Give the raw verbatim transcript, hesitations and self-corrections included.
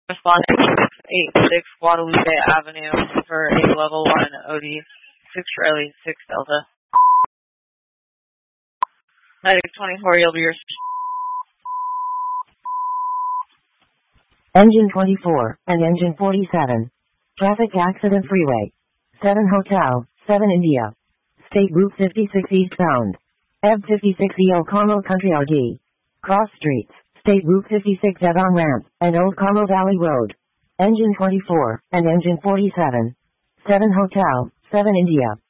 Responding six eighty-six Guadalupe Avenue for a level one O D six Charlie six Delta. Medic twenty-four, you'll be your... Engine twenty-four and engine forty-seven. Traffic accident freeway. seven Hotel, seven India. State Route fifty-six eastbound. E V fifty-six E Old Carmel Country R D. Cross streets. State Route fifty-six Devon Ramp and Old Carmel Valley Road. Engine twenty-four and engine forty-seven. seven Hotel, seven India.